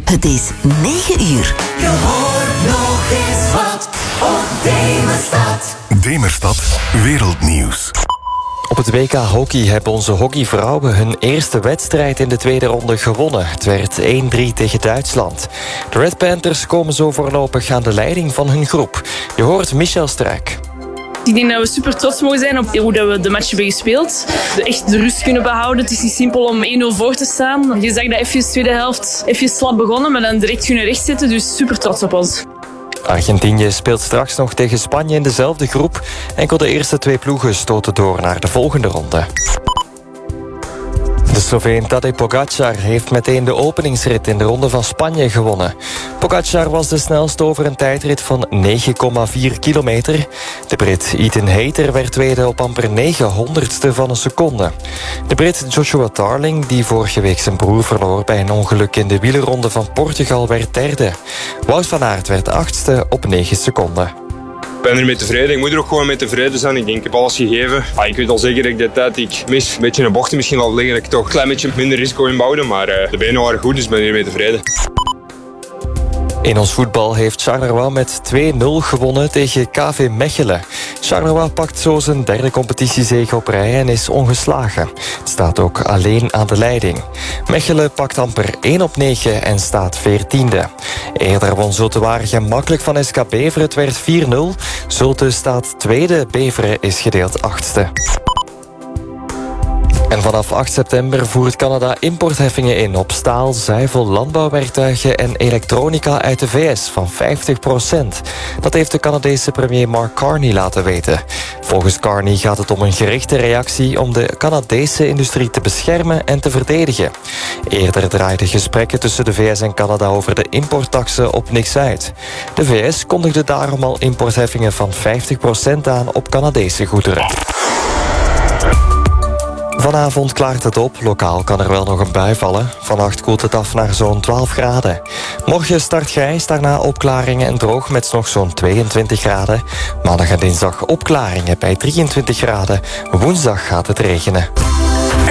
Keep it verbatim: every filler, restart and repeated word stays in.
Het is negen uur. Je hoort nog eens wat op Demerstad. Demerstad Wereldnieuws. Op het W K Hockey hebben onze hockeyvrouwen hun eerste wedstrijd in de tweede ronde gewonnen. Het werd één drie tegen Duitsland. De Red Panthers komen zo voorlopig aan de leiding van hun groep. Je hoort Michel Struik. Ik denk dat we super trots mogen zijn op hoe we de match hebben gespeeld. Echt de rust kunnen behouden. Het is niet simpel om één nul voor te staan. Je zag dat even de tweede helft even slap begonnen, maar dan direct kunnen rechtzetten. Dus super trots op ons. Argentinië speelt straks nog tegen Spanje in dezelfde groep. Enkel de eerste twee ploegen stoten door naar de volgende ronde. De Sloveen Tadej Pogačar heeft meteen de openingsrit in de ronde van Spanje gewonnen. Pogačar was de snelste over een tijdrit van negen komma vier kilometer. De Brit Ethan Hayter werd tweede op amper negen honderdste van een seconde. De Brit Joshua Tarling, die vorige week zijn broer verloor bij een ongeluk in de wielerronde van Portugal, werd derde. Wout van Aert werd achtste op negen seconden. Ik ben ermee tevreden. Ik moet er ook gewoon mee tevreden zijn. Ik denk, ik heb alles gegeven. Ah, ik weet al zeker dat ik de tijd die ik mis, een beetje in de bochten misschien laat liggen, dat ik toch een klein beetje minder risico inbouwde. Maar uh, de benen waren goed, dus ik ben ermee tevreden. In ons voetbal heeft Charleroi met twee nul gewonnen tegen K V Mechelen. Charleroi pakt zo zijn derde competitiezege op rij en is ongeslagen. Het staat ook alleen aan de leiding. Mechelen pakt amper één op negen en staat veertiende. Eerder won Zulte Waregem makkelijk van S K Beveren. Het werd vier nul. Zulte staat tweede, Beveren is gedeeld achtste. En vanaf acht september voert Canada importheffingen in op staal, zuivel, landbouwwerktuigen en elektronica uit de V S van vijftig procent. Dat heeft de Canadese premier Mark Carney laten weten. Volgens Carney gaat het om een gerichte reactie om de Canadese industrie te beschermen en te verdedigen. Eerder draaiden gesprekken tussen de V S en Canada over de importtaxen op niks uit. De V S kondigde daarom al importheffingen van vijftig procent aan op Canadese goederen. Vanavond klaart het op. Lokaal kan er wel nog een bui vallen. Vannacht koelt het af naar zo'n twaalf graden. Morgen start grijs, daarna opklaringen en droog met nog zo'n tweeëntwintig graden. Maandag en dinsdag opklaringen bij drieëntwintig graden. Woensdag gaat het regenen.